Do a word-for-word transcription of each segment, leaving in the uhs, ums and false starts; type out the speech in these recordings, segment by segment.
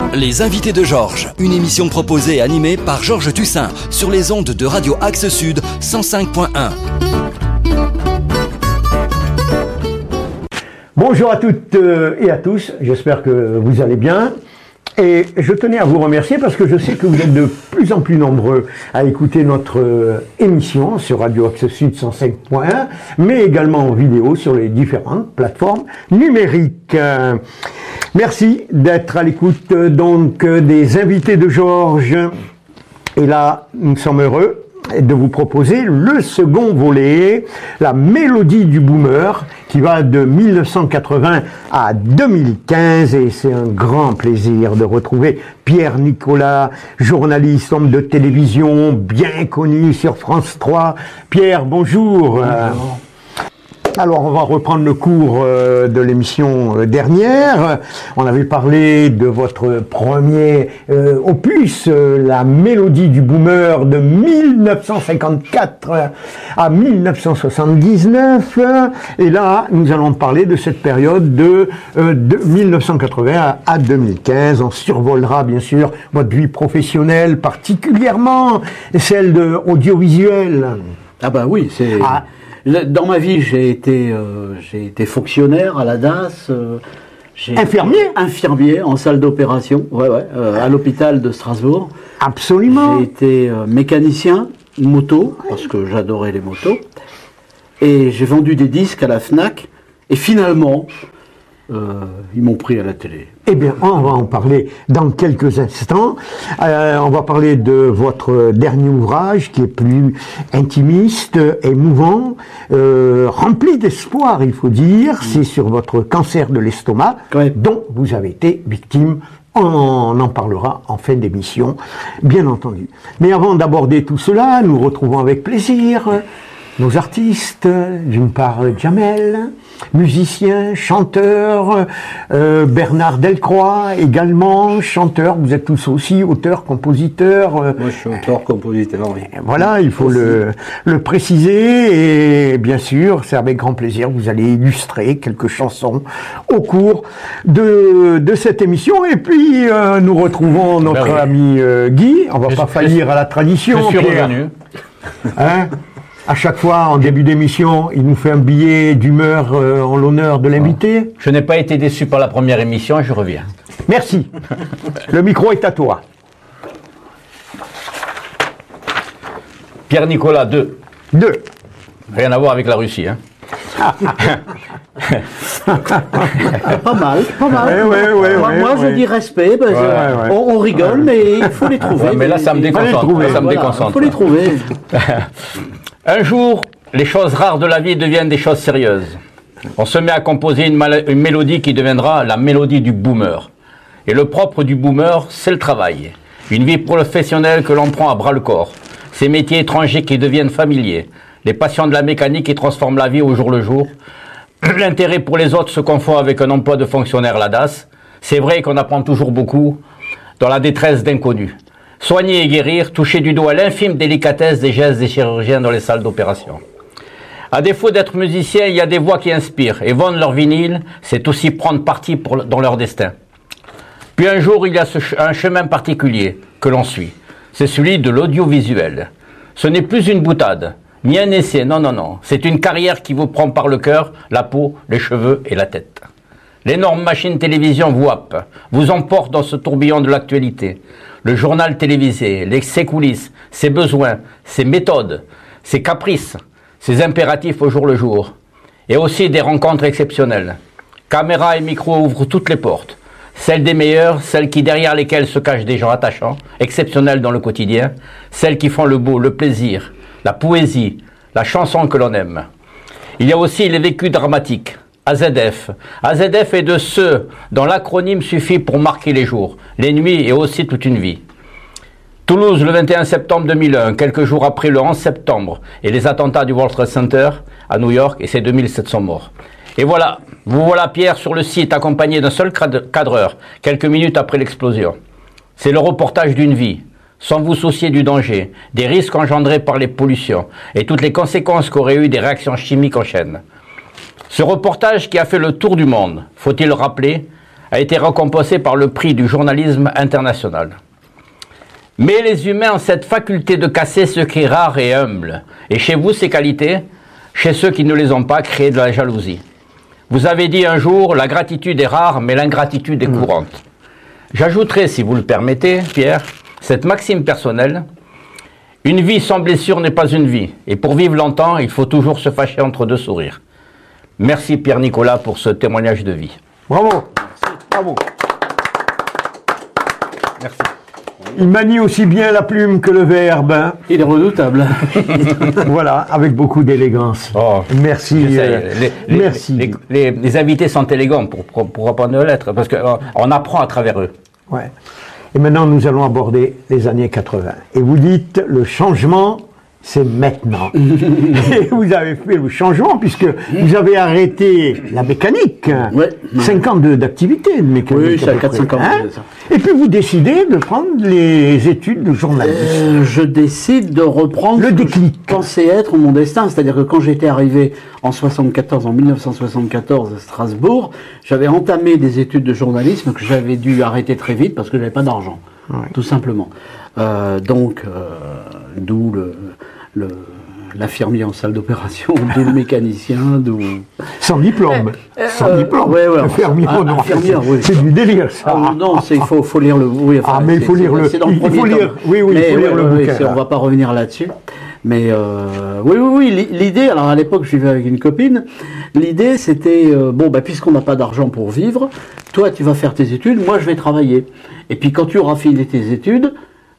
Les invités de Georges, une émission proposée et animée par Georges Tussin sur les ondes de Radio Axe Sud cent cinq point un. Bonjour à toutes et à tous, j'espère que vous allez bien. Et je tenais à vous remercier parce que je sais que vous êtes de plus en plus nombreux à écouter notre émission sur Radio Axe Sud cent cinq point un, mais également en vidéo sur les différentes plateformes numériques. Merci d'être à l'écoute donc des invités de Georges. Et là, nous sommes heureux de vous proposer le second volet, la mélodie du boomer, qui va de mille neuf cent quatre-vingts à deux mille quinze, et c'est un grand plaisir de retrouver Pierre Nicolas, journaliste, homme de télévision, bien connu sur France trois. Pierre, bonjour. Bonjour. Alors, on va reprendre le cours euh, de l'émission euh, dernière. On avait parlé de votre premier euh, opus, euh, la mélodie du boomer de mille neuf cent cinquante-quatre à mille neuf cent soixante-dix-neuf. Et là, nous allons parler de cette période de, euh, de mille neuf cent quatre-vingts à deux mille quinze. On survolera, bien sûr, votre vie professionnelle, particulièrement celle de audiovisuel. Ah bah oui, c'est... Ah. Dans ma vie, j'ai été, euh, j'ai été fonctionnaire à la D A S. Euh, infirmier Infirmier en salle d'opération, ouais, ouais, euh, à l'hôpital de Strasbourg. Absolument. J'ai été euh, mécanicien moto, parce que j'adorais les motos. Et j'ai vendu des disques à la FNAC. Et finalement, euh, ils m'ont pris à la télé. Eh bien, on va en parler dans quelques instants. Euh, on va parler de votre dernier ouvrage qui est plus intimiste, émouvant, euh, rempli d'espoir, il faut dire. Mmh. C'est sur votre cancer de l'estomac, ouais, dont vous avez été victime. On en parlera en fin d'émission, bien entendu. Mais avant d'aborder tout cela, nous retrouvons avec plaisir nos artistes, d'une part Jamel, musicien, chanteur, euh, Bernard Delcroix également, chanteur, vous êtes tous aussi auteurs, compositeurs. Euh, Moi je suis auteur, compositeur, oui. Voilà, il faut le, le préciser, et bien sûr, c'est avec grand plaisir que vous allez illustrer quelques chansons au cours de, de cette émission. Et puis, euh, nous retrouvons notre ben oui. ami euh, Guy, on va je, pas faillir je, à la tradition. Je suis revenu. Hein? À chaque fois, en début d'émission, il nous fait un billet d'humeur euh, en l'honneur de l'invité. Je n'ai pas été déçu par la première émission, je reviens. Merci. Le micro est à toi. Pierre Nicolas, deux. Deux. Rien à voir avec la Russie, hein. Pas mal, pas mal. Ouais, ouais, ouais, moi, ouais, moi ouais. je dis respect, ben, ouais, je, ouais. On, on rigole, mais il faut les trouver. Ouais, mais là, ça me déconcentre. Là, ça me voilà, déconcentre. Il faut les trouver. Un jour, les choses rares de la vie deviennent des choses sérieuses. On se met à composer une, une mélodie qui deviendra la mélodie du boomer. Et le propre du boomer, c'est le travail. Une vie professionnelle que l'on prend à bras-le-corps. Ces métiers étrangers qui deviennent familiers. Les passions de la mécanique qui transforment la vie au jour le jour. L'intérêt pour les autres se confond avec un emploi de fonctionnaire à la D A S. C'est vrai qu'on apprend toujours beaucoup dans la détresse d'inconnus. Soigner et guérir, toucher du doigt l'infime délicatesse des gestes des chirurgiens dans les salles d'opération. À défaut d'être musicien, il y a des voix qui inspirent, et vendre leur vinyle, c'est aussi prendre parti pour, dans leur destin. Puis un jour, il y a ce, un chemin particulier que l'on suit. C'est celui de l'audiovisuel. Ce n'est plus une boutade, ni un essai, non, non, non. C'est une carrière qui vous prend par le cœur, la peau, les cheveux et la tête. L'énorme machine télévision vous happe, vous emporte dans ce tourbillon de l'actualité. Le journal télévisé, les, ses coulisses, ses besoins, ses méthodes, ses caprices, ses impératifs au jour le jour. Et aussi des rencontres exceptionnelles. Caméra et micro ouvrent toutes les portes. Celles des meilleures, celles qui derrière lesquelles se cachent des gens attachants, exceptionnels dans le quotidien, celles qui font le beau, le plaisir, la poésie, la chanson que l'on aime. Il y a aussi les vécus dramatiques. A Z F. A Z F est de ceux dont l'acronyme suffit pour marquer les jours, les nuits et aussi toute une vie. Toulouse, le vingt et un septembre deux mille un, quelques jours après le onze septembre, et les attentats du World Trade Center à New York, et ces deux mille sept cents morts. Et voilà, vous voilà Pierre sur le site accompagné d'un seul cadreur, quelques minutes après l'explosion. C'est le reportage d'une vie, sans vous soucier du danger, des risques engendrés par les pollutions, et toutes les conséquences qu'auraient eu des réactions chimiques en chaîne. Ce reportage qui a fait le tour du monde, faut-il le rappeler, a été récompensé par le prix du journalisme international. Mais les humains ont cette faculté de casser ce qui est rare et humble. Et chez vous, ces qualités, chez ceux qui ne les ont pas, créent de la jalousie. Vous avez dit un jour, la gratitude est rare, mais l'ingratitude est courante. J'ajouterai, si vous le permettez, Pierre, cette maxime personnelle. Une vie sans blessure n'est pas une vie. Et pour vivre longtemps, il faut toujours se fâcher entre deux sourires. Merci Pierre-Nicolas pour ce témoignage de vie. Bravo. Bravo. Merci. Il manie aussi bien la plume que le verbe. Hein. Il est redoutable. Voilà, avec beaucoup d'élégance. Oh, merci. Euh, les, les, merci. Les, les, les invités sont élégants pour, pour, pour reprendre aux lettres, parce qu'on apprend à travers eux. Ouais. Et maintenant, nous allons aborder les années quatre-vingts. Et vous dites, le changement, c'est maintenant. Et vous avez fait le changement, puisque vous avez arrêté la mécanique. Ouais. cinq ans de- d'activité de mécanique. Oui, c'est à peu quatre cinq près, ans, hein. c'est ça. Et puis vous décidez de prendre les études de journalisme. Euh, je décide de reprendre Le ce que déclic. je pensais être mon destin. C'est-à-dire que quand j'étais arrivé en soixante-quatorze, en mille neuf cent soixante-quatorze à Strasbourg, j'avais entamé des études de journalisme que j'avais dû arrêter très vite parce que j'avais pas d'argent, Ouais. tout simplement. Euh, donc, euh, d'où le, le- l'infirmier en salle d'opération, d'où le mécanicien, d'où... Sans diplôme. Sans euh, diplôme. ouais, ouais, Infirmier, ah, non, infirmière, c'est- oui. C'est du délire, ça. Ah, non, c'est- il faut, faut lire le. Oui, enfin, Ah, mais il c'est- faut lire c'est- le- c'est dans il faut premier lire- tome. oui, oui, il Mais faut lire le oui, bouquin, c'est- là. on va pas revenir là-dessus. Mais euh, oui, oui, oui. l'i- L'idée, alors à l'époque, je vivais avec une copine. L'idée, c'était euh, bon, bah, puisqu'on n'a pas d'argent pour vivre, toi, tu vas faire tes études, moi, je vais travailler. Et puis, quand tu auras fini tes études,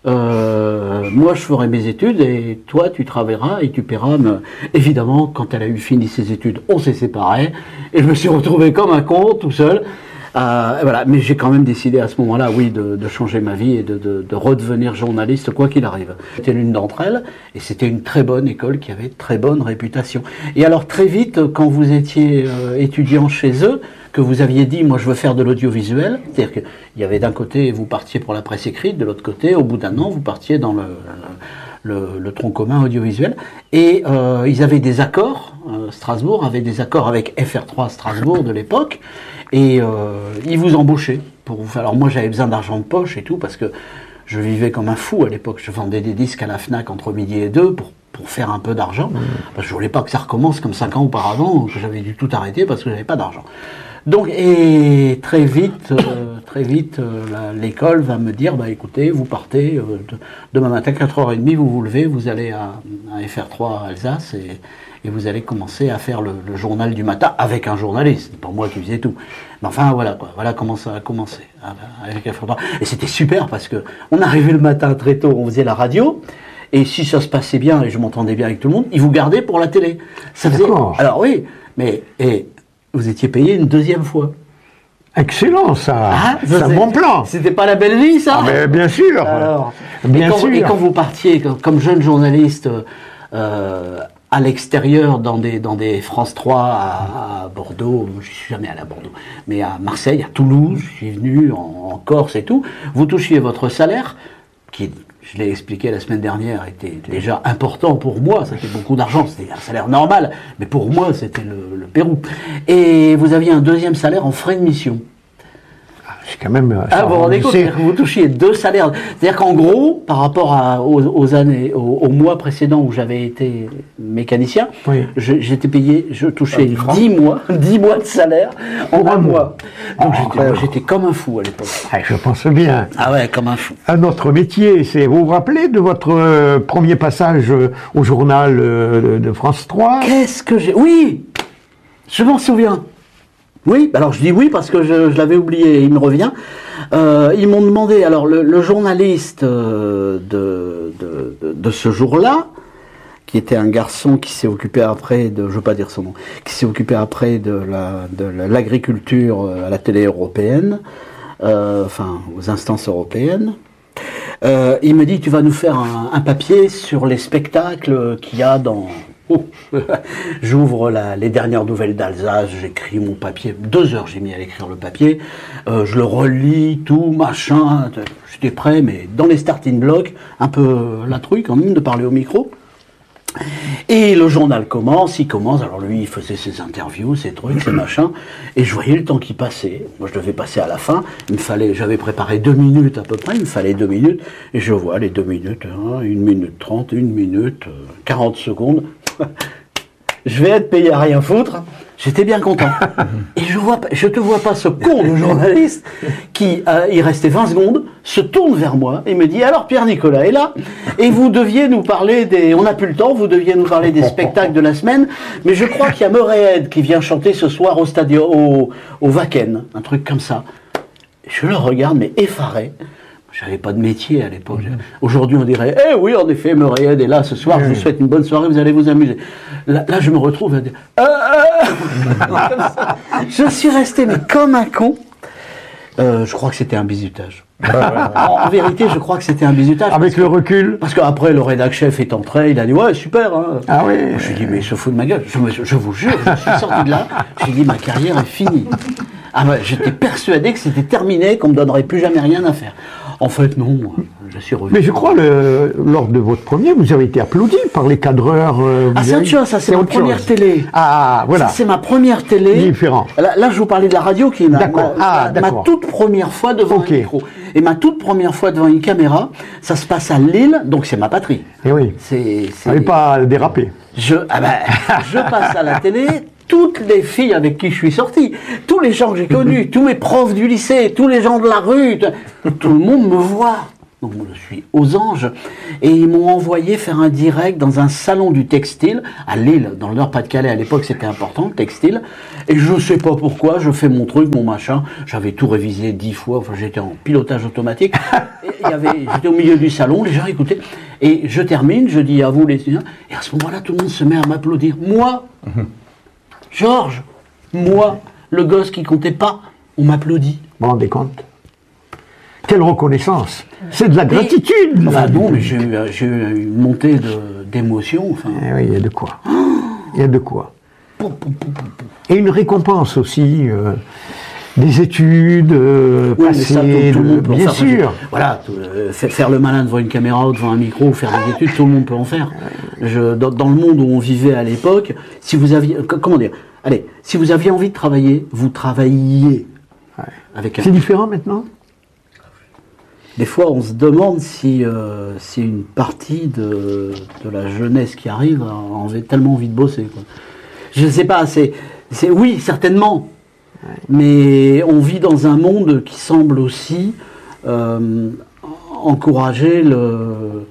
euh, moi, je ferai mes études et toi, tu travailleras et tu paieras. Mais, évidemment, quand elle a eu fini ses études, on s'est séparés et je me suis retrouvé comme un con, tout seul. Euh, et voilà, mais j'ai quand même décidé à ce moment-là, oui, de, de changer ma vie et de, de, de redevenir journaliste, quoi qu'il arrive. C'était l'une d'entre elles, et c'était une très bonne école qui avait très bonne réputation. Et alors très vite, quand vous étiez euh, étudiant chez eux, que vous aviez dit, moi je veux faire de l'audiovisuel, c'est-à-dire qu'il y avait d'un côté, vous partiez pour la presse écrite, de l'autre côté, au bout d'un an, vous partiez dans le... Le, le tronc commun audiovisuel, et euh, ils avaient des accords, euh, Strasbourg avait des accords avec F R trois Strasbourg de l'époque, et euh, ils vous embauchaient. Pour vous faire. Alors moi j'avais besoin d'argent de poche et tout, parce que je vivais comme un fou à l'époque, je vendais des disques à la FNAC entre midi et deux pour, pour faire un peu d'argent, parce que je voulais pas que ça recommence comme cinq ans auparavant, que j'avais dû tout arrêter parce que j'avais pas d'argent. Donc, et très vite, euh, très vite, euh, la- l'école va me dire, bah écoutez, vous partez euh, de- demain matin quatre heures trente, vous vous levez, vous allez à, à F R trois Alsace et, et vous allez commencer à faire le, le journal du matin avec un journaliste. C'est pas moi qui faisais tout. Mais enfin voilà quoi, voilà comment ça a commencé avec F R trois. Et c'était super parce que on arrivait le matin très tôt, on faisait la radio. Et si ça se passait bien et je m'entendais bien avec tout le monde, ils vous gardaient pour la télé. Ça faisait. D'accord. Alors oui, mais et vous étiez payé une deuxième fois. Excellent, ça. Ah, c'est un c'est- bon plan. C'était pas la belle vie, ça? Ah, mais bien sûr. Alors, Bien et, quand, sûr. et quand vous partiez comme, comme jeune journaliste euh, à l'extérieur dans des, dans des France trois à, à Bordeaux, je suis jamais allé à Bordeaux, mais à Marseille, à Toulouse, je suis venu en, en Corse et tout, vous touchiez votre salaire, qui, je l'ai expliqué la semaine dernière, était déjà important pour moi, c'était beaucoup d'argent, c'était un salaire normal, mais pour moi c'était le, le Pérou. Et vous aviez un deuxième salaire en frais de mission. C'est quand même. Ah, ça, vous vous rendez compte, c'est- c'est-à-dire que vous touchiez deux salaires. C'est-à-dire qu'en gros, par rapport à- aux, aux années, aux, aux mois précédents où j'avais été mécanicien, Oui. je- j'étais payé, je touchais dix francs. dix mois, dix mois de salaire en Pour un un mois. mois. Donc Ah, j'étais, incroyable. j'étais comme un fou à l'époque. Ah, je pense bien. Ah ouais, comme un fou. Un autre métier, c'est. Vous vous rappelez de votre euh, premier passage euh, au journal euh, de, de France trois? Qu'est-ce que j'ai... Oui, je m'en souviens. Oui, alors je dis oui parce que je, je l'avais oublié, il me revient. Euh, ils m'ont demandé, alors le, le journaliste euh, de, de, de, de ce jour-là, qui était un garçon qui s'est occupé après de, je veux pas dire son nom, qui s'est occupé après de la de la- l'agriculture euh, à la télé européenne, euh, enfin aux instances européennes. Euh, il me dit, tu vas nous faire un, un papier sur les spectacles qu'il y a dans... Oh. J'ouvre la- les dernières nouvelles d'Alsace, j'écris mon papier, deux heures j'ai mis à écrire le papier, euh, je le relis, tout, machin, j'étais prêt, mais dans les starting blocks, un peu la trouille quand même de parler au micro. Et le journal commence, il commence, alors lui il faisait ses interviews, ses trucs, ses machins, et je voyais le temps qui passait. Moi je devais passer à la fin, il me fallait, j'avais préparé deux minutes à peu près, il me fallait deux minutes, et je vois les deux minutes, hein, une minute trente, une minute, euh, quarante secondes. Je vais être payé à rien foutre. J'étais bien content. Et je vois, je te vois pas ce con de journaliste qui, euh, il restait vingt secondes, se tourne vers moi et me dit, alors Pierre-Nicolas est là, et vous deviez nous parler des, on n'a plus le temps, vous deviez nous parler des spectacles de la semaine, mais je crois qu'il y a Murray qui vient chanter ce soir au stadion, au, au Wacken, un truc comme ça. Je le regarde, mais effaré. J'avais pas de métier à l'époque. Mmh. Aujourd'hui, on dirait, eh oui, en effet, Murray est là ce soir, mmh. je vous souhaite une bonne soirée, vous allez vous amuser. Là, là je me retrouve à dire, euh, euh, comme ça. Je suis resté, mais comme un con. Euh, je crois que c'était un bizutage. Ouais, ouais, ouais. En, en vérité, je crois que c'était un bizutage. Avec le que, recul. Parce qu'après, le rédac chef est entré, il a dit, ouais, super. Hein. Ah oui. Je lui ai dit, mais il se fout de ma gueule. Je, je, je vous jure, je suis sorti de là, j'ai dit, ma carrière est finie. Ah ouais, j'étais persuadé que c'était terminé, qu'on me donnerait plus jamais rien à faire. En fait, non, je suis revenu. Mais je crois, le, lors de votre premier, vous avez été applaudi par les cadreurs. Euh, ah, c'est autre chose, ça, c'est ma première chose. télé. Ah, voilà. Ça, c'est ma première télé. Différent. Là, là, je vous parlais de la radio, qui est ma, ma, ah, ma, ma toute première fois devant okay. un micro. Et ma toute première fois devant une caméra, ça se passe à Lille, donc c'est ma patrie. Et oui. C'est. Vous n'avez pas dérapé. Je, ah ben, je passe à la télé. Toutes les filles avec qui je suis sorti, tous les gens que j'ai connus, tous mes profs du lycée, tous les gens de la rue, tout le monde me voit. Donc je suis aux anges. Et ils m'ont envoyé faire un direct dans un salon du textile, à Lille, dans le Nord-Pas-de-Calais. À l'époque, c'était important, le textile. Et je ne sais pas pourquoi, je fais mon truc, mon machin. J'avais tout révisé dix fois, enfin j'étais en pilotage automatique. Et il y avait, j'étais au milieu du salon, les gens écoutaient. Et je termine, je dis à vous les étudiants. Et à ce moment-là, tout le monde se met à m'applaudir. Moi, Georges, moi, le gosse qui comptait pas, on m'applaudit. Vous vous rendez compte? Quelle reconnaissance! C'est de la gratitude! Et, enfin, non, mais j'ai eu, j'ai eu une montée de, d'émotion. Enfin. Eh oui, il y a de quoi. Il y a de quoi. Et une récompense aussi. Euh, des études, euh, oui, passées, ça, tout, tout le monde peut bien en faire. sûr. Voilà, tout, euh, faire le malin devant une caméra ou devant un micro, faire des études, tout le monde peut en faire. Je, dans, dans le monde où on vivait à l'époque, si vous aviez, comment dire, allez, si vous aviez envie de travailler, vous travailliez. Ouais. Avec un... C'est différent maintenant? Des fois, on se demande si, euh, si une partie de, de la jeunesse qui arrive a envie, tellement envie de bosser, quoi. Je ne sais pas, c'est, c'est oui, certainement. Ouais. Mais on vit dans un monde qui semble aussi euh, encourager le...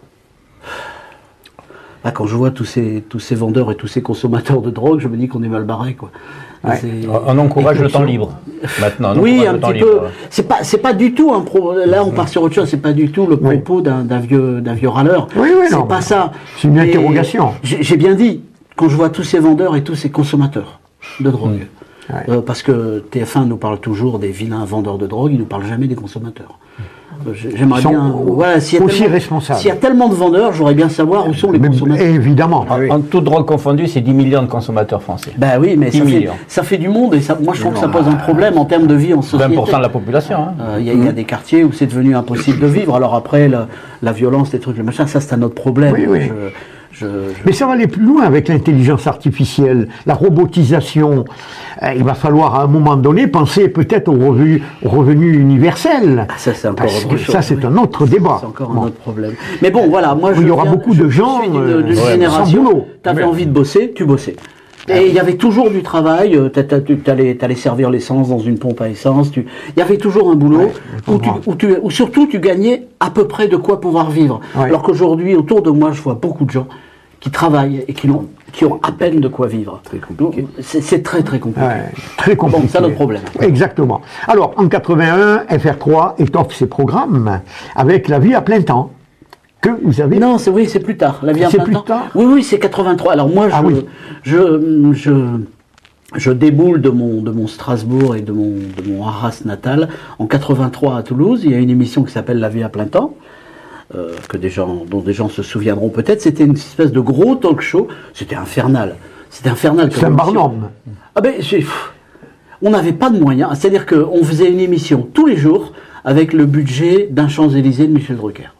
Là, quand je vois tous ces, tous ces vendeurs et tous ces consommateurs de drogue, je me dis qu'on est mal barré, quoi. Ouais. On encourage le temps libre, maintenant. On oui, un petit peu. C'est pas, c'est pas du tout un pro... Là, on part sur autre chose. C'est pas du tout le propos oui. d'un, d'un vieux, d'un vieux râleur. Oui, oui, c'est non, pas ça. C'est une interrogation. J'ai, j'ai bien dit, quand je vois tous ces vendeurs et tous ces consommateurs de drogue, mmh. Ouais. Euh, parce que T F un nous parle toujours des vilains vendeurs de drogue, il nous parle jamais des consommateurs. Euh, j'aimerais bien. Voilà, s'il y a aussi tellement, responsables. S'il y a tellement de vendeurs, j'aurais bien savoir où sont les mais, consommateurs. Évidemment. En, oui. en toute drogue confondue, c'est dix millions de consommateurs français. Ben oui, mais ça fait, ça fait du monde et ça, moi je trouve non, que ça pose un problème en termes de vie en société. vingt pour cent de la population. Il hein. euh, y, mmh. y a des quartiers où c'est devenu impossible de vivre. Alors après, la, la violence, les trucs, le machin, ça c'est un autre problème. Oui, oui. Je, Je, je... Mais ça va aller plus loin avec l'intelligence artificielle, la robotisation. Euh, il va falloir à un moment donné penser peut-être au revenu, au revenu universel. Ah, ça c'est encore Parce autre que chose. Ça c'est oui. un autre débat. C'est encore bon. un autre problème. Mais bon, voilà, moi je. Il y aura viens, beaucoup je, de gens je suis d'une, euh, d'une ouais, génération. Tu avais envie de bosser, tu bossais. Et il y avait toujours du travail, tu allais servir l'essence dans une pompe à essence, il y avait toujours un boulot, ouais, où, tu, où, tu, où surtout tu gagnais à peu près de quoi pouvoir vivre. Ouais. Alors qu'aujourd'hui, autour de moi, je vois beaucoup de gens qui travaillent et qui ont, qui ont à peine de quoi vivre. Très compliqué. C'est, c'est très très compliqué. Ouais, très compliqué. Bon, c'est notre problème. Exactement. Alors, en quatre-vingt-un, F R trois étoffe ses programmes avec La vie à plein temps. Que vous avez... Non, c'est oui, c'est plus tard. La vie à c'est plein plus temps. Tard. Oui, oui, c'est quatre-vingt-trois. Alors moi, je, ah, oui. je, je, je déboule de mon, de mon Strasbourg et de mon, de mon Arras natal en quatre-vingt-trois à Toulouse. Il y a une émission qui s'appelle La vie à plein temps, euh, que des gens, dont des gens se souviendront peut-être. C'était une espèce de gros talk show. C'était infernal. C'était infernal. C'est un Barnum. Ah ben, pff, on n'avait pas de moyens. C'est-à-dire qu'on faisait une émission tous les jours avec le budget d'un Champs-Élysées de Michel Drucker.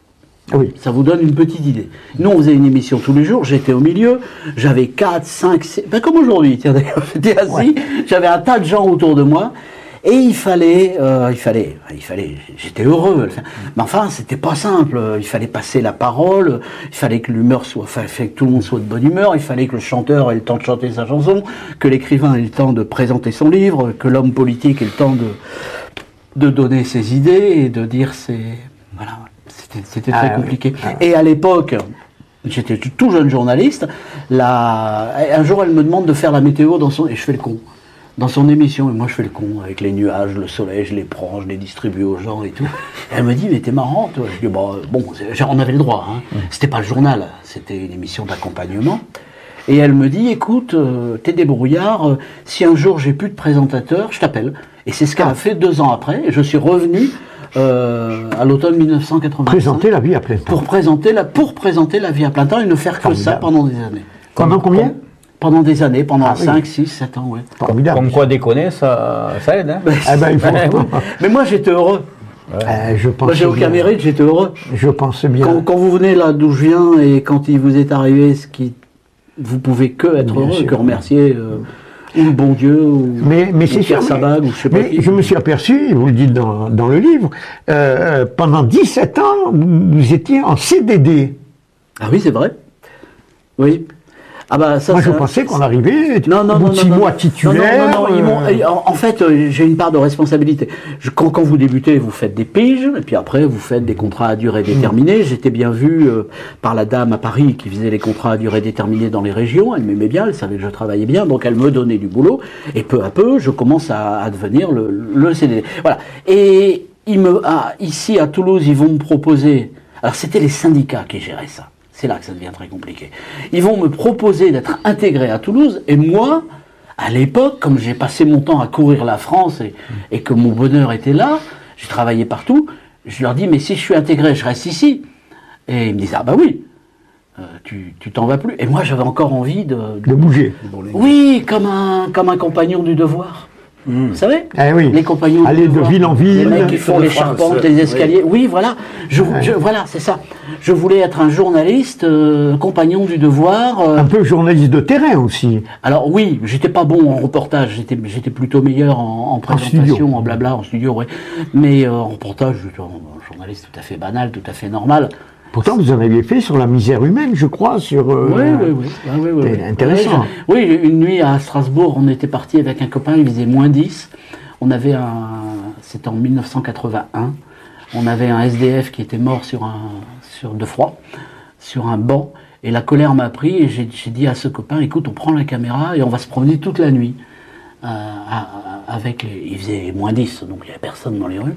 Oui. Ça vous donne une petite idée. Nous, on faisait une émission tous les jours, j'étais au milieu, j'avais quatre, cinq, six, ben comme aujourd'hui, tiens, d'ailleurs, j'étais assis, ouais. J'avais un tas de gens autour de moi, et il fallait, euh, il fallait, il fallait, j'étais heureux, mais enfin, c'était pas simple, il fallait passer la parole, il fallait que l'humeur soit, enfin, fait que tout le monde soit de bonne humeur, il fallait que le chanteur ait le temps de chanter sa chanson, que l'écrivain ait le temps de présenter son livre, que l'homme politique ait le temps de, de donner ses idées et de dire ses, voilà. C'était très ah, compliqué. Oui. Ah. Et à l'époque, j'étais tout jeune journaliste, la... un jour elle me demande de faire la météo dans son... et je fais le con. Dans son émission, et moi je fais le con, avec les nuages, le soleil, je les prends, je les distribue aux gens et tout. Et elle me dit, mais t'es marrant, toi. Je dis, bon, bon on avait le droit, hein. Mmh. C'était pas le journal, c'était une émission d'accompagnement. Et elle me dit, écoute, euh, t'es débrouillard, euh, si un jour j'ai plus de présentateur, je t'appelle. Et c'est ce qu'elle a fait deux ans après, et je suis revenu Euh, à l'automne mille neuf cent quatre-vingt-cinq. Présenter la vie à plein temps. Pour présenter la, pour présenter la vie à plein temps et ne faire que Formidable. Ça pendant des années. Pendant combien? Pendant des années, pendant ah, cinq, oui. six, sept ans, ouais. Formidable. Comme quoi déconner, ça, ça aide, hein. Ah ben, il faut... Mais moi j'étais heureux. Ouais. Euh, je pense moi j'ai aucun mérite, j'étais heureux. Je pense bien. Quand, quand vous venez là d'où je viens et quand il vous est arrivé ce qui... Vous pouvez que être bien heureux, sûr. Que remercier... Euh, ou le bon Dieu, ou, mais, mais c'est sûr, Sabag, ou je sais mais pas qui. Je me suis aperçu, vous le dites dans, dans le livre, euh, pendant dix-sept ans, vous étiez en C D D. Ah oui, c'est vrai. Oui. Ah bah, ça, Moi, ça, je pensais qu'on arrivait non, non, au bout de six non, mois non, titulaire. Non, non, non, euh... en, en fait, euh, j'ai une part de responsabilité. Je, quand, quand vous débutez, vous faites des piges, et puis après, vous faites des contrats à durée déterminée. Mmh. J'étais bien vu euh, par la dame à Paris qui faisait les contrats à durée déterminée dans les régions. Elle m'aimait bien, elle savait que je travaillais bien, donc elle me donnait du boulot. Et peu à peu, je commence à, à devenir le, le C D D. Voilà. Et il me, ah, ici, à Toulouse, ils vont me proposer... Alors, c'était les syndicats qui géraient ça. C'est là que ça devient très compliqué. Ils vont me proposer d'être intégré à Toulouse, et moi, à l'époque, comme j'ai passé mon temps à courir la France et, et que mon bonheur était là, j'ai travaillé partout, je leur dis, mais si je suis intégré, je reste ici. Et ils me disent, ah bah oui, euh, tu, tu t'en vas plus. Et moi, j'avais encore envie de... De, de bouger. Oui, comme un, comme un compagnon du devoir. Mmh. Vous savez, eh oui. Les compagnons aller de ville en ville, les mecs qui font les charpentes, les escaliers. Oui, oui voilà. Je, ouais. je, voilà, c'est ça. Je voulais être un journaliste, euh, compagnon du devoir. Euh... Un peu journaliste de terrain aussi. Alors oui, j'étais pas bon en reportage. J'étais, j'étais plutôt meilleur en, en présentation, en, en blabla, en studio, ouais. Mais euh, en reportage, j'étais un journaliste tout à fait banal, tout à fait normal. Pourtant, vous en aviez fait sur la misère humaine, je crois, sur... Euh, oui, oui, oui. Ah, oui, oui, oui. Intéressant. Oui, oui, une nuit à Strasbourg, on était parti avec un copain, il faisait moins dix. On avait un... C'était en mille neuf cent quatre-vingt-un. On avait un S D F qui était mort sur un, sur, de froid, sur un banc. Et la colère m'a pris et j'ai, j'ai dit à ce copain, écoute, on prend la caméra et on va se promener toute la nuit. Euh, avec les... Il faisait moins dix, donc il n'y avait personne dans les rues.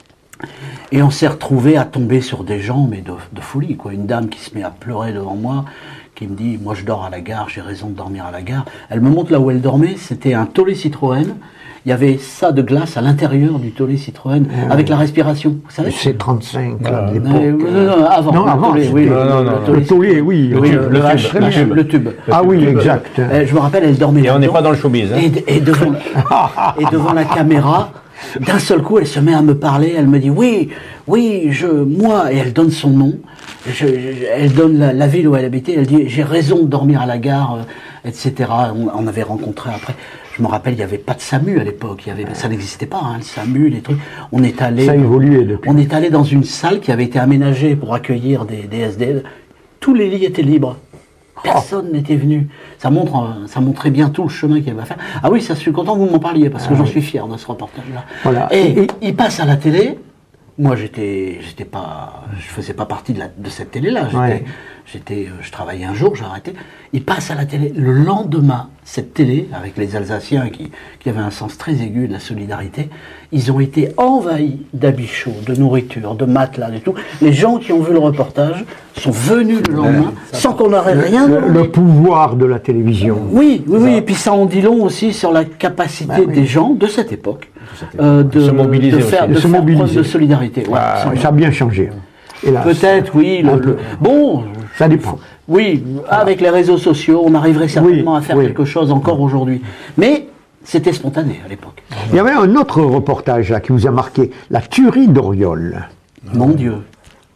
Et on s'est retrouvé à tomber sur des gens, mais de, de folie, quoi. Une dame qui se met à pleurer devant moi, qui me dit, moi je dors à la gare, j'ai raison de dormir à la gare. Elle me montre là où elle dormait, c'était un Tollé Citroën. Il y avait ça de glace à l'intérieur du Tollé Citroën, euh, avec la respiration, vous savez. C'est trente-cinq, à l'époque. Euh, non, non, avant. Non, avant, Tollé, oui, non, non, non, le Tollé, oui. Le, oui, le, le, H, le, tube, le tube. Ah oui, exact. Euh, je me rappelle, elle dormait Et on n'est pas dans le showbiz. Hein. Et, et, devant, et devant la caméra, d'un seul coup, elle se met à me parler, elle me dit, oui, oui, je, moi, et elle donne son nom, je, je, elle donne la, la ville où elle habitait, elle dit, j'ai raison de dormir à la gare, euh, et cetera. On, on avait rencontré après, je me rappelle, il n'y avait pas de SAMU à l'époque, il y avait, ça n'existait pas, hein, le SAMU, les trucs. On est allé, ça a évolué depuis. On est allé dans une salle qui avait été aménagée pour accueillir des, des S D F. Tous les lits étaient libres. Personne n'était venu. Ça montre, ça montrait bien tout le chemin qu'il y avait à faire. Ah oui, ça, je suis content que vous m'en parliez, parce que ah j'en oui. suis fier de ce reportage-là. Voilà. Et, et il passe à la télé. Moi, j'étais, j'étais pas, je faisais pas partie de, la, de cette télé-là. J'étais, ouais. j'étais, je travaillais un jour, j'ai arrêté. Il passe à la télé. Le lendemain, cette télé, avec les Alsaciens qui, qui avaient un sens très aigu de la solidarité, ils ont été envahis d'habits chauds, de nourriture, de matelas, de tout. Les gens qui ont vu le reportage sont venus le lendemain ouais, sans qu'on n'aurait rien le, le pouvoir de la télévision. Oui, oui, oui. Et puis ça en dit long aussi sur la capacité bah, oui. des gens de cette époque. Euh, de, de se mobiliser, de faire, de de se faire mobiliser. preuve de solidarité. Ouais, ah, ça a bien changé. Hélas. Peut-être, oui. Le, le, bon, ça dépend. Oui, voilà. Avec les réseaux sociaux, on arriverait certainement oui, à faire oui. quelque chose encore aujourd'hui. Mais c'était spontané à l'époque. Il y avait un autre reportage là, qui vous a marqué, la tuerie d'Oriol. Mon Dieu.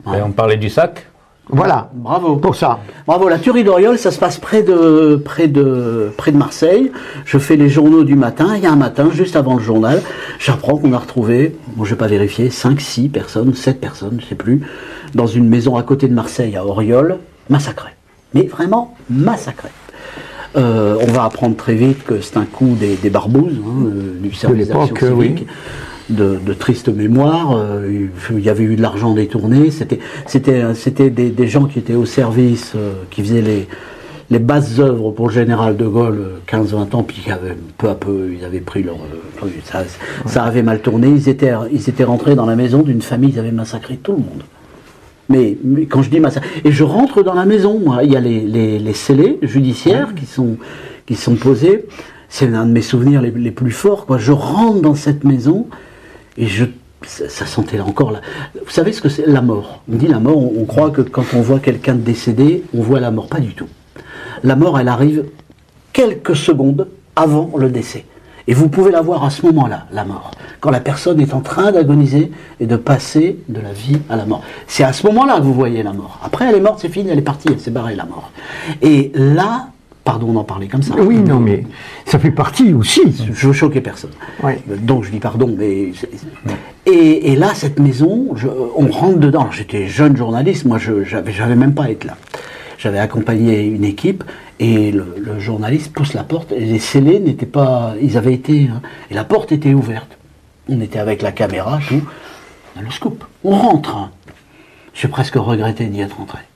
Et on parlait du sac. Voilà. Bravo. Pour ça. Bravo. La tuerie d'Oriol, ça se passe près de, près de, près de Marseille. Je fais les journaux du matin. Il y a un matin, juste avant le journal, j'apprends qu'on a retrouvé, bon, je vais pas vérifier, cinq, six personnes, sept personnes, je sais plus, dans une maison à côté de Marseille, à Oriol, massacrées. Mais vraiment massacrées. Euh, on va apprendre très vite que c'est un coup des, des barbouzes, hein, du service d'action civique. Oui. De, de triste mémoire, euh, il y avait eu de l'argent détourné, c'était c'était c'était des, des gens qui étaient au service, euh, qui faisaient les les basses œuvres pour le général de Gaulle, quinze vingt ans, puis qui avaient, peu à peu, ils avaient pris leur... Euh, ça, ouais. ça avait mal tourné, ils étaient, ils étaient rentrés dans la maison d'une famille, ils avaient massacré tout le monde. Mais, mais quand je dis massacre... Et je rentre dans la maison, moi, il y a les, les, les scellés judiciaires qui sont, qui sont posés, c'est un de mes souvenirs les, les plus forts, quoi. Je rentre dans cette maison, et je... Ça, ça sentait là encore là. Vous savez ce que c'est la mort? On dit la mort, on, on croit que quand on voit quelqu'un de décédé, on voit la mort. Pas du tout. La mort, elle arrive quelques secondes avant le décès. Et vous pouvez la voir à ce moment-là, la mort. Quand la personne est en train d'agoniser et de passer de la vie à la mort. C'est à ce moment-là que vous voyez la mort. Après, elle est morte, c'est fini, elle est partie, elle s'est barrée, la mort. Et là, pardon d'en parler comme ça. Oui, non, mais ça fait partie aussi. Je veux choquer personne. Oui. Donc je dis pardon, mais... Et, et là, cette maison, je, on rentre dedans. Alors, j'étais jeune journaliste, moi je j'avais, j'avais même pas à être là. J'avais accompagné une équipe et le, le journaliste pousse la porte et les scellés n'étaient pas... Ils avaient été... Hein, et la porte était ouverte. On était avec la caméra, tout. On a le scoop. On rentre. Hein. J'ai presque regretté d'y être rentré.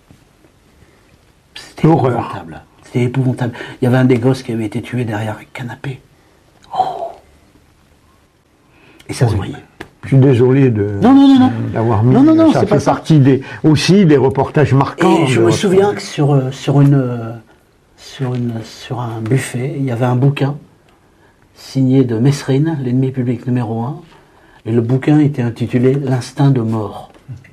C'était épouvantable. C'était épouvantable. Il y avait un des gosses qui avait été tué derrière un canapé. Oh. Et ça oui. se voyait. Je suis désolé de non, non, non, non. d'avoir mis non, non, non, ça c'est fait pas partie ça. Des, aussi des reportages marquants. Et je me souviens que sur, sur, une, sur, une, sur un buffet, il y avait un bouquin signé de Mesrine, l'ennemi public numéro un, et le bouquin était intitulé « L'instinct de mort ».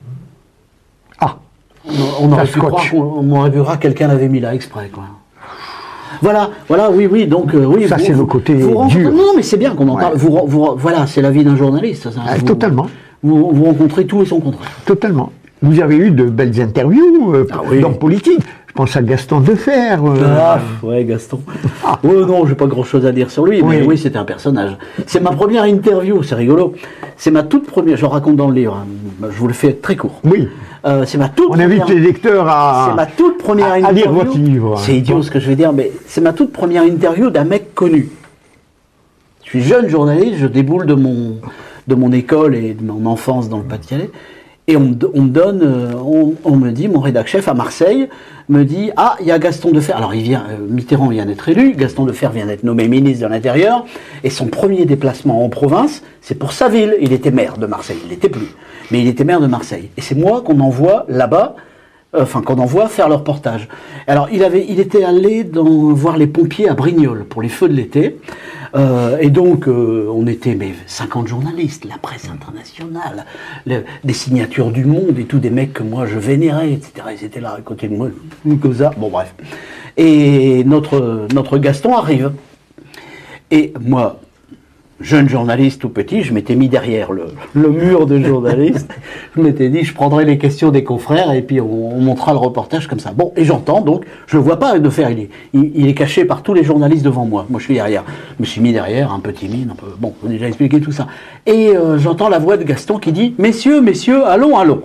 Ah, on, on aurait pu croire qu'on aurait pu croire que quelqu'un l'avait mis là exprès, quoi. Voilà, voilà, oui, oui, donc euh, oui. Ça, vous, c'est le côté vous dur. Non, mais c'est bien qu'on en ouais. parle. Vous, vous, voilà, c'est la vie d'un journaliste. Ça, ah, vous, totalement. Vous, vous rencontrez tout et son contraire. Totalement. Vous avez eu de belles interviews euh, ah, oui. dans politique. Je pense à Gaston Defer. Euh... Ah, ouais, Gaston. Ah. Ouais, non, j'ai pas grand-chose à dire sur lui, mais oui, oui c'était un personnage. C'est ma première interview, c'est rigolo. C'est ma toute première, je raconte dans le livre, hein. Je vous le fais très court. Oui. Euh, c'est ma toute On première... invite les lecteurs à, c'est ma toute première à, interview. à lire votre livre. C'est idiot ce que je vais dire, mais c'est ma toute première interview d'un mec connu. Je suis jeune journaliste, je déboule de mon, de mon école et de mon enfance dans le Pas-de-Calais, et on, on me donne, on, on me dit, mon rédac chef à Marseille me dit, ah, il y a Gaston Defer. Alors il vient, euh, Mitterrand vient d'être élu, Gaston Defer vient d'être nommé ministre de l'Intérieur, et son premier déplacement en province, c'est pour sa ville. Il était maire de Marseille, il l'était plus. Mais il était maire de Marseille. Et c'est moi qu'on envoie là-bas, euh, enfin qu'on envoie faire le reportage. Alors il avait, il était allé dans, voir les pompiers à Brignoles pour les feux de l'été. Euh, et donc euh, on était mais cinquante journalistes, la presse internationale, le, des signatures du Monde et tout, des mecs que moi je vénérais, et cetera. Ils étaient là à côté de moi, comme ça. Bon bref. Et notre, notre Gaston arrive. Et moi, jeune journaliste tout petit, je m'étais mis derrière le, le mur de journaliste. Je m'étais dit, je prendrai les questions des confrères et puis on, on montera le reportage comme ça. Bon, et j'entends donc, je le vois pas de faire, il est, il, il est caché par tous les journalistes devant moi. Moi, je suis derrière. Je me suis mis derrière, un peu timide, un peu. Bon, on a déjà expliqué tout ça. Et euh, j'entends la voix de Gaston qui dit, messieurs, messieurs, allons, allons.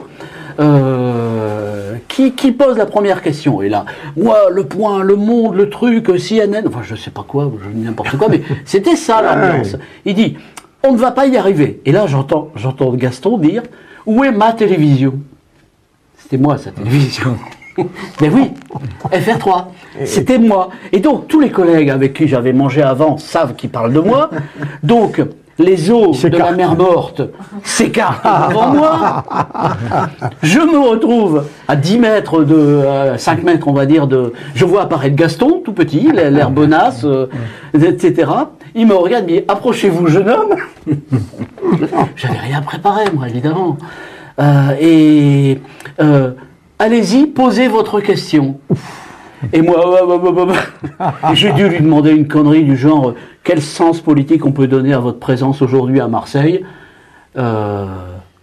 Euh, qui, qui pose la première question? Et là, moi, le Point, le Monde, le truc, C N N, enfin je sais pas quoi, je dis n'importe quoi, mais c'était ça l'ambiance. Il dit, on ne va pas y arriver. Et là, j'entends, j'entends Gaston dire, où est ma télévision? C'était moi, sa télévision. Mais oui, F R trois, c'était moi. Et donc, tous les collègues avec qui j'avais mangé avant savent qu'ils parlent de moi. Donc, les eaux de la mer Morte s'écartent devant moi. Je me retrouve à dix mètres de, euh, cinq mètres on va dire de, je vois apparaître Gaston, tout petit, l'air bonasse, euh, et cetera. Il me regarde, il me dit, approchez-vous jeune homme. J'avais rien préparé moi évidemment. Euh, et euh, allez-y, posez votre question. Et moi, bah, bah, bah, bah. Et j'ai dû lui demander une connerie du genre, quel sens politique on peut donner à votre présence aujourd'hui à Marseille? euh,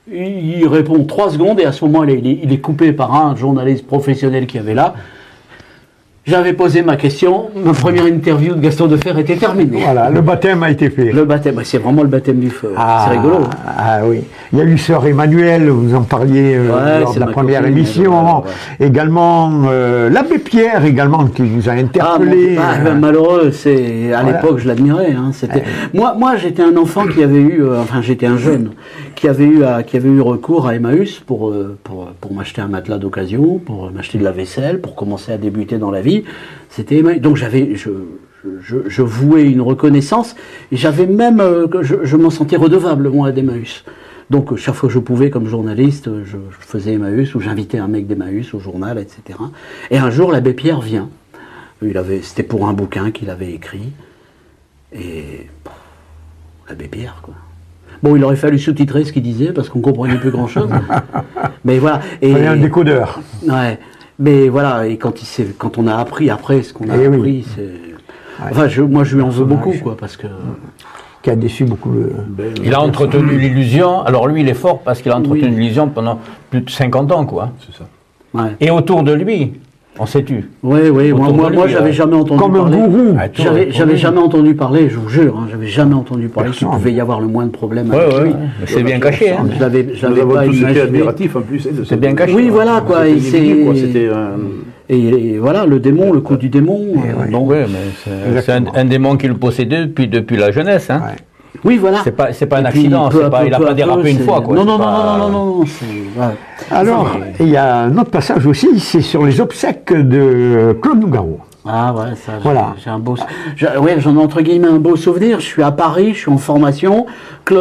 il répond trois secondes et à ce moment, il est, il est coupé par un journaliste professionnel qui avait là. J'avais posé ma question, ma première interview de Gaston Defferre était terminée. Voilà, le baptême a été fait. Le baptême, bah, c'est vraiment le baptême du feu. Ah, c'est rigolo. Ah oui. Il y a eu Sœur Emmanuel, vous en parliez euh, Ouais, lors c'est de la ma première copine, émission. ouais, ouais. Également, euh, l'abbé Pierre, également, qui vous a Ah, interpellé. bon, ah, ben, malheureux, c'est à Voilà. l'époque je l'admirais. Hein, c'était moi, moi j'étais un enfant qui avait eu, euh, enfin j'étais un jeune qui avait eu, à- qui avait eu recours à Emmaüs pour euh, pour pour m'acheter un matelas d'occasion, pour m'acheter de la vaisselle, pour commencer à débuter dans la vie. C'était Emmaüs. Donc j'avais, je, je, je vouais une reconnaissance et j'avais même, euh, que je, je m'en sentais redevable moi d'Emmaüs. Donc chaque fois que je pouvais comme journaliste, je, je faisais Emmaüs ou j'invitais un mec d'Emmaüs au journal, et cetera. Et un jour l'abbé Pierre vient. Il avait, c'était pour un bouquin qu'il avait écrit. Et pff, l'abbé Pierre, quoi. Bon, il aurait fallu sous-titrer ce qu'il disait parce qu'on comprenait plus grand-chose. Mais voilà. Et Il fallait un décodeur. ouais. Mais voilà. Et quand il s'est, quand on a appris après ce qu'on a Eh oui. appris, c'est. Enfin, je, moi, je lui en veux beaucoup, quoi, parce que. Qui a déçu beaucoup le. Il a entretenu l'illusion. Alors lui, il est fort parce qu'il a entretenu Oui. l'illusion pendant plus de cinquante ans, quoi. C'est ça. Ouais. Et autour de lui, on sait tu. Oui, oui. Moi, Autour moi, de moi, lui, j'avais ouais. jamais entendu Comme un parler. gourou. Ah, toi, J'avais, autour j'avais de lui. jamais entendu parler, je vous jure, hein, j'avais jamais entendu parler qu'il Personne. pouvait y avoir le moins de problème Ouais, avec ouais, lui. ouais. Mais c'est bien caché, hein. Je l'avais, je Nous l'avais avons pas tous été imaginé. admiratifs en plus. hein, de cette- bien caché. Oui, voilà, quoi. C'était et une c'est- évidence, quoi, C'était un. Et, et voilà, le démon, le coup du démon. euh, ouais. bon. Oui, mais c'est, c'est un, Exactement. un démon qui le possédait depuis, depuis la jeunesse. Hein. Ouais. Oui, voilà. C'est pas, c'est pas un Et puis, accident, peu c'est à pas, peu, il n'a peu pas à dérapé peu, une c'est- fois. Quoi. Non, C'est non, non, pas- non, non, non, non, c'est- ouais. Alors, il y a un autre passage aussi, c'est sur les obsèques de Claude Nougaro. Ah ouais, ça, j'ai- Voilà. j'ai un beau, j'ai- ouais, j'en ai entre guillemets un beau souvenir. Je suis à Paris, je suis en formation. Claude